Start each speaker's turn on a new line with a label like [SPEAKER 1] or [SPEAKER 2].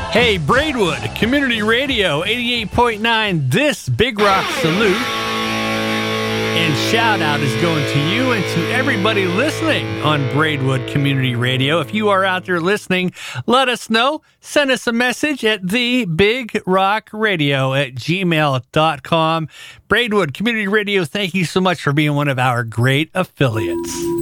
[SPEAKER 1] Hey, Braidwood Community Radio 88.9, this Big Rock salute and shout out is going to you and to everybody listening on Braidwood Community Radio. If you are out there listening, let us know. Send us a message at thebigrockradio@gmail.com. Braidwood Community Radio, thank you so much for being one of our great affiliates.